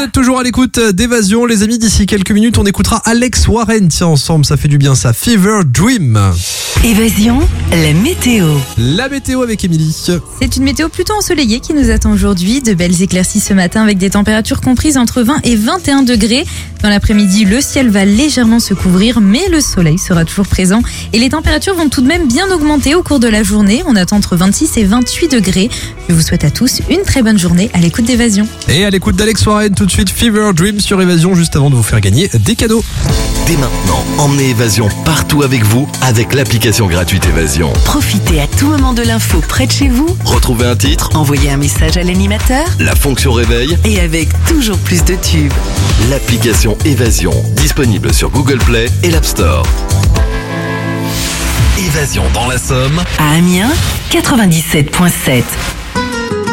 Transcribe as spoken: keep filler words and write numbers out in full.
êtes toujours à l'écoute d'Évasion, les amis. D'ici quelques minutes, on écoutera Alex Warren. Tiens, ensemble, ça fait du bien ça. Fever Dream. Évasion, la météo. La météo avec Émilie. C'est une météo plutôt ensoleillée qui nous attend aujourd'hui. De belles éclaircies ce matin avec des températures comprises entre vingt et vingt et un degrés. Dans l'après-midi, le ciel va légèrement se couvrir, mais le soleil sera toujours présent. Et les températures vont tout de même bien augmenter au cours de la journée. On attend entre vingt-six et vingt-huit degrés. Je vous souhaite à tous une très bonne journée à l'écoute d'Évasion. Et à l'écoute d'Alex Warren, tout de suite Fever Dream sur Évasion, juste avant de vous faire gagner des cadeaux. Dès maintenant, emmenez Évasion partout avec vous avec l'application gratuite Évasion. Profitez à tout moment de l'info près de chez vous. Retrouvez un titre, Envoyez un message à l'animateur. la fonction réveil, Et avec toujours plus de tubes. l'application Évasion, disponible sur Google Play et l'App Store. Évasion dans la Somme. À Amiens, quatre-vingt-dix-sept virgule sept.